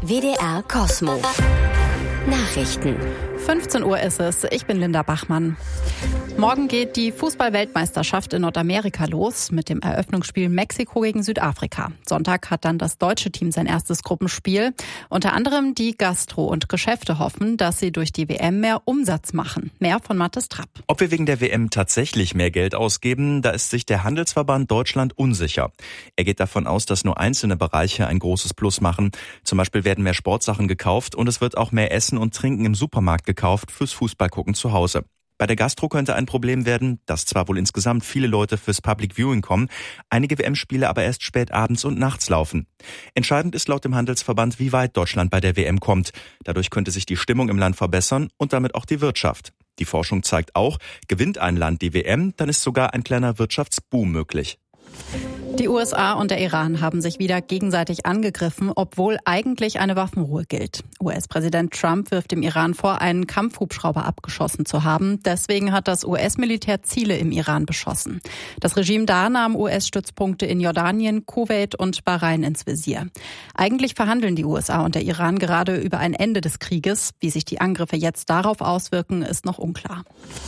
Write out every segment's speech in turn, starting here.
WDR Cosmo. Nachrichten. 15 Uhr ist es. Ich bin Linda Bachmann. Morgen geht die Fußball-Weltmeisterschaft in Nordamerika los mit dem Eröffnungsspiel Mexiko gegen Südafrika. Sonntag hat dann das deutsche Team sein erstes Gruppenspiel. Unter anderem die Gastro- und Geschäfte hoffen, dass sie durch die WM mehr Umsatz machen. Mehr von Mathis Trapp. Ob wir wegen der WM tatsächlich mehr Geld ausgeben, da ist sich der Handelsverband Deutschland unsicher. Er geht davon aus, dass nur einzelne Bereiche ein großes Plus machen. Zum Beispiel werden mehr Sportsachen gekauft und es wird auch mehr Essen und Trinken im Supermarkt gekauft fürs Fußballgucken zu Hause. Bei der Gastro könnte ein Problem werden, dass zwar wohl insgesamt viele Leute fürs Public Viewing kommen, einige WM-Spiele aber erst spät abends und nachts laufen. Entscheidend ist laut dem Handelsverband, wie weit Deutschland bei der WM kommt. Dadurch könnte sich die Stimmung im Land verbessern und damit auch die Wirtschaft. Die Forschung zeigt auch, gewinnt ein Land die WM, dann ist sogar ein kleiner Wirtschaftsboom möglich. Die USA und der Iran haben sich wieder gegenseitig angegriffen, obwohl eigentlich eine Waffenruhe gilt. US-Präsident Trump wirft dem Iran vor, einen Kampfhubschrauber abgeschossen zu haben. Deswegen hat das US-Militär Ziele im Iran beschossen. Das Regime da nahm US-Stützpunkte in Jordanien, Kuwait und Bahrain ins Visier. Eigentlich verhandeln die USA und der Iran gerade über ein Ende des Krieges. Wie sich die Angriffe jetzt darauf auswirken, ist noch unklar.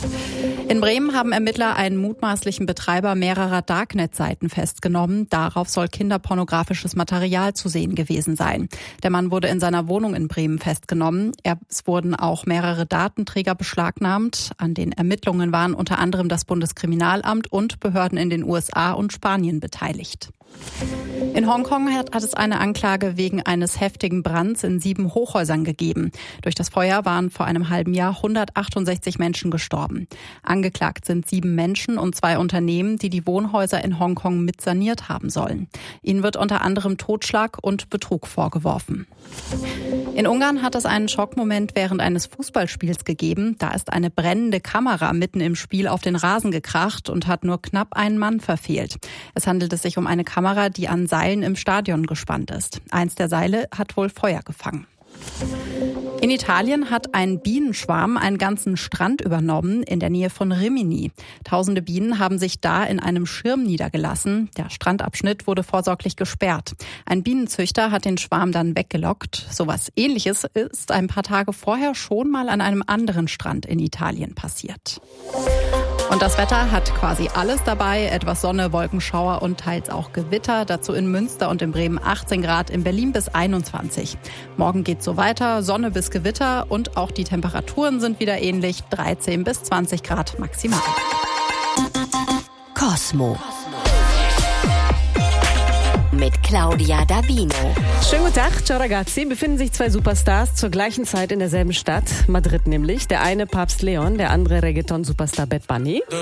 In Bremen haben Ermittler einen mutmaßlichen Betreiber mehrerer Darknet-Seiten festgenommen. Darauf soll kinderpornografisches Material zu sehen gewesen sein. Der Mann wurde in seiner Wohnung in Bremen festgenommen. Es wurden auch mehrere Datenträger beschlagnahmt. An den Ermittlungen waren unter anderem das Bundeskriminalamt und Behörden in den USA und Spanien beteiligt. In Hongkong hat es eine Anklage wegen eines heftigen Brands in 7 Hochhäusern gegeben. Durch das Feuer waren vor einem halben Jahr 168 Menschen gestorben. Angeklagt sind 7 Menschen und 2 Unternehmen, die die Wohnhäuser in Hongkong mit saniert haben sollen. Ihnen wird unter anderem Totschlag und Betrug vorgeworfen. In Ungarn hat es einen Schockmoment während eines Fußballspiels gegeben. Da ist eine brennende Kamera mitten im Spiel auf den Rasen gekracht und hat nur knapp einen Mann verfehlt. Es handelt sich um eine Kamera, die an Seilen im Stadion gespannt ist. Eins der Seile hat wohl Feuer gefangen. In Italien hat ein Bienenschwarm einen ganzen Strand übernommen in der Nähe von Rimini. Tausende Bienen haben sich da in einem Schirm niedergelassen. Der Strandabschnitt wurde vorsorglich gesperrt. Ein Bienenzüchter hat den Schwarm dann weggelockt. Sowas Ähnliches ist ein paar Tage vorher schon mal an einem anderen Strand in Italien passiert. Und das Wetter hat quasi alles dabei. Etwas Sonne, Wolkenschauer und teils auch Gewitter. Dazu in Münster und in Bremen 18 Grad, in Berlin bis 21. Morgen geht's so weiter, Sonne bis Gewitter und auch die Temperaturen sind wieder ähnlich, 13 bis 20 Grad maximal. Cosmo. Mit Claudia Dabino. Schönen guten Tag, ciao ragazzi. Befinden sich 2 Superstars zur gleichen Zeit in derselben Stadt, Madrid nämlich. Der eine Papst Leon, der andere Reggaeton-Superstar Bad Bunny.